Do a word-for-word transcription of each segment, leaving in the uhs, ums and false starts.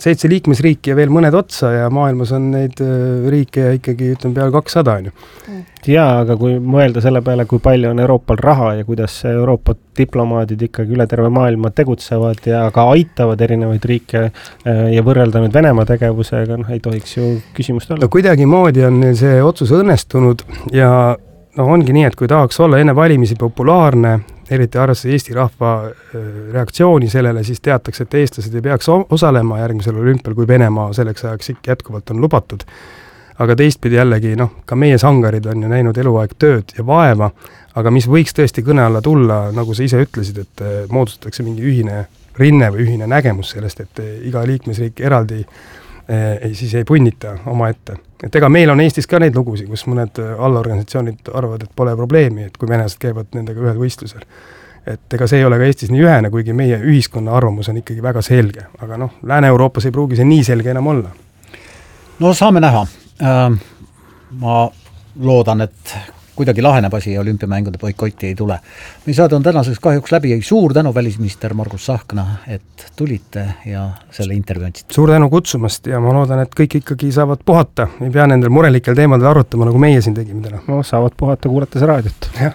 seitse liikmesriiki ja veel mõned otsa ja maailmas on neid riike ikkagi, ütleme, peale kakssada on ju. Jaa, aga kui mõelda selle peale, kui palju on Euroopal raha ja kuidas Euroopa diplomaadid ikkagi üle terve maailma tegutsevad ja ka aitavad erinevaid riike ja võrrelda nüüd Venemaa tegevusega, noh, ei tohiks ju küsimust olla. No kuidagi moodi on see otsus õnnestunud ja no ongi nii, et kui tahaks olla enne valimisi populaarne, eriti arvestades Eesti rahva reaktsiooni sellele, siis teatakse, et eestlased ei peaks osalema järgmisel olümpial, kui Venemaa selleks ajaks ikka jätkuvalt on lubatud. Aga teistpidi jällegi, noh, ka meie sangarid on ju näinud eluaeg tööd ja vaeva, aga mis võiks tõesti kõne alla tulla, nagu sa ise ütlesid, et moodustatakse mingi ühine rinne või ühine nägemus sellest, et iga liikmesriik eraldi ei, siis ei punnita oma ette. Et ega meil on Eestis ka neid lugusid, kus mõned allorganisatsioonid arvavad, et pole probleemi, et kui venelased käivad nendega ühel võistlusel. Et ega see ei ole ka Eestis nii ühene, kuigi meie ühiskonna arvamus on ikkagi väga selge. Aga noh, Lääne-Euroopas ei pruugi see nii selge enam olla. No saame näha. Ma loodan, et kuidagi laheneb asi ja olümpiamängude boikotti ei tule. Meie saade on tänaseks kahjuks läbi. Suur tänu välisminister Margus Tsahkna, et tulite ja selle intervjuu andsite. Suur tänu kutsumast ja ma loodan, et kõik ikkagi saavad puhata. Ei pea nendel murelikel teemadel arutama, nagu meie siin tegime täna. No, saavad puhata kuulates raadiot. Jah.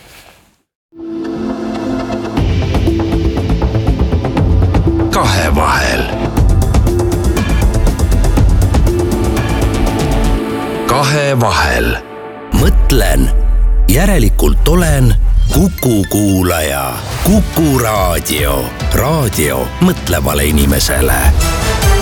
Kahevahel. Kahevahel. Mõtlen, järelikult olen Kuku kuulaja. Kuku raadio. Raadio mõtlevale inimesele.